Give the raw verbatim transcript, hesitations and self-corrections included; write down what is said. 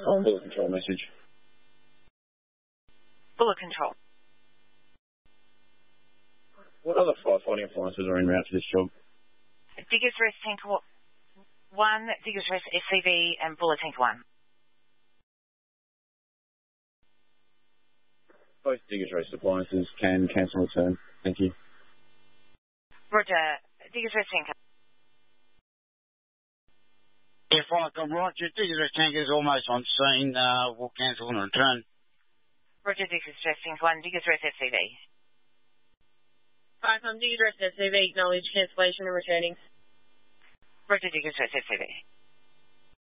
Or Bullet control message. Bullet control. What other firefighting appliances are en route to this job? Diggers Rest Tanker one, Diggers Rest S C V, and Bullet Tanker one. Both Diggers Rest appliances can cancel return. Thank you. Roger. Diggers Rest Tanker. If I can Roger, Diggers Rest Tanker is almost on scene. Uh, we'll cancel and return. Roger, Diggers Rest Tanker one, Diggers Rest S C V. Five, I'm Diggers Rest S C V, acknowledge cancellation and returning. Roger, Diggers Rest S C V.